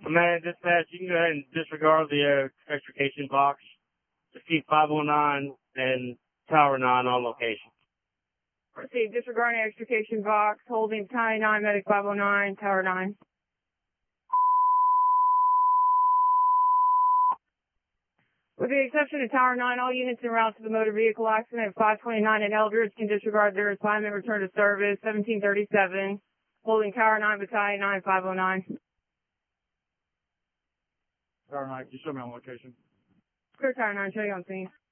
Man, dispatch, you can go ahead and disregard the extrication box. Just keep 509 and Tower 9 on location. Proceed. Disregarding extrication box. Holding Battalion 9, Medic 509, Tower 9. With the exception of Tower 9, all units en route to the motor vehicle accident at 529 and Eldridge can disregard their assignment, return to service, 1737. Holding Tower 9, Battalion 9, 509. Tower 9, can you show me on location? Clear Tower 9, show you on scene.